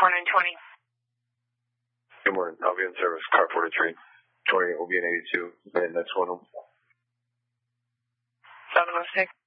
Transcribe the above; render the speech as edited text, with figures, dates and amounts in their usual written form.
4920. Good morning. I'll be in service. Car 43. 20 will be an 82. And next one. 706.